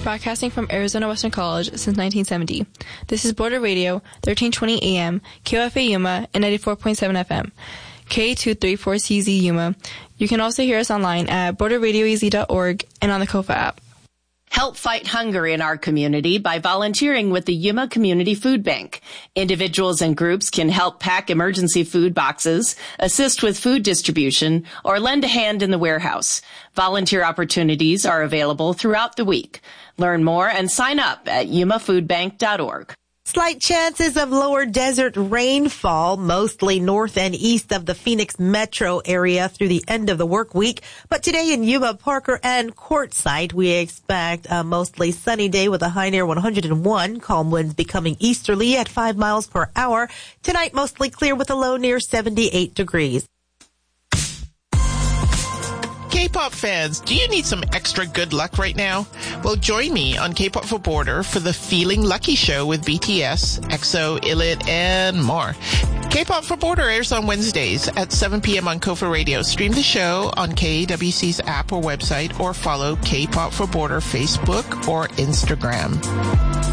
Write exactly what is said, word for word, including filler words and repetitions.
broadcasting from Arizona Western College since nineteen seventy. This is Border Radio, thirteen twenty A M, K O F A Yuma, and ninety-four point seven F M. K two thirty-four C Z Yuma. You can also hear us online at border radio e z dot org and on the Kofa app. Help fight hunger in our community by volunteering with the Yuma Community Food Bank. Individuals and groups can help pack emergency food boxes, assist with food distribution, or lend a hand in the warehouse. Volunteer opportunities are available throughout the week. Learn more and sign up at yuma food bank dot org. Slight chances of lower desert rainfall, mostly north and east of the Phoenix metro area through the end of the work week. But today in Yuma, Parker, and Quartzsite, we expect a mostly sunny day with a high near one hundred one. Calm winds becoming easterly at five miles per hour. Tonight, mostly clear with a low near seventy-eight degrees. K-pop fans, do you need some extra good luck right now? Well, join me on K-pop for Border for the Feeling Lucky show with B T S, EXO, I L I T, and more. K-pop for Border airs on Wednesdays at seven p.m. on Kofa Radio. Stream the show on K A W C's app or website, or follow K-pop for Border Facebook or Instagram.